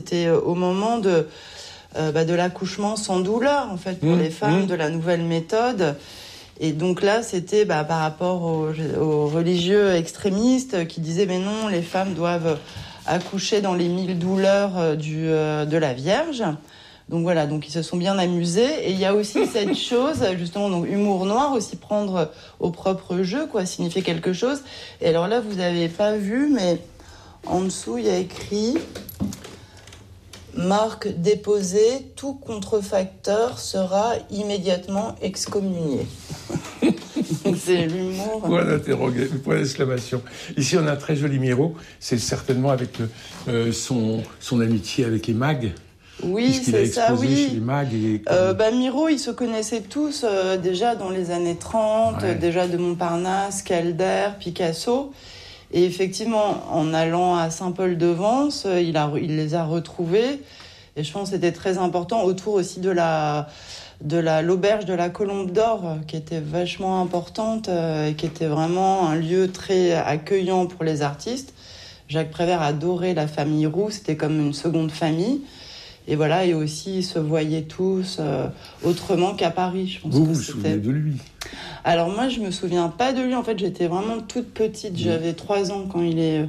C'était au moment de l'accouchement sans douleur, en fait, pour les femmes, de la nouvelle méthode. Et donc là, c'était par rapport aux religieux extrémistes qui disaient « mais non, les femmes doivent accoucher dans les 1000 douleurs de la Vierge ». Donc voilà, donc ils se sont bien amusés. Et il y a aussi cette chose, justement, donc humour noir, aussi prendre au propre jeu, quoi, signifier quelque chose. Et alors là, vous n'avez pas vu, mais en dessous, il y a écrit « Marque déposée, tout contrefacteur sera immédiatement excommunié ». Donc c'est l'humour. Point d'exclamation. Ici, on a un très joli Miro. C'est certainement avec son amitié avec les mags. Oui, c'est ça, oui. Chez les mags Miro, ils se connaissaient tous déjà dans les années 30, déjà de Montparnasse, Calder, Picasso. Et effectivement, en allant à Saint-Paul-de-Vence, il les a retrouvés. Et je pense que c'était très important autour aussi de l'auberge de la Colombe d'Or, qui était vachement importante et qui était vraiment un lieu très accueillant pour les artistes. Jacques Prévert adorait la famille Roux, c'était comme une seconde famille. Et voilà, et aussi ils se voyaient tous autrement qu'à Paris. Je pense vous vous souvenez de lui? Alors moi, je me souviens pas de lui. En fait, j'étais vraiment toute petite. J'avais 3 ans quand il est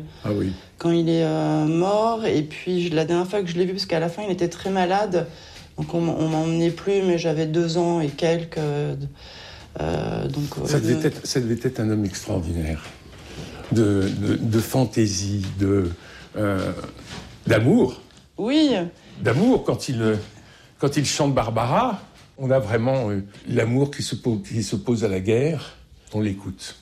mort. Et puis la dernière fois que je l'ai vu, parce qu'à la fin, il était très malade. Donc on m'emmenait plus, mais j'avais 2 ans et quelques. Ça devait être un homme extraordinaire, de fantaisie, d'amour. Oui. D'amour, quand il chante Barbara, on a vraiment l'amour qui s'oppose à la guerre. On l'écoute.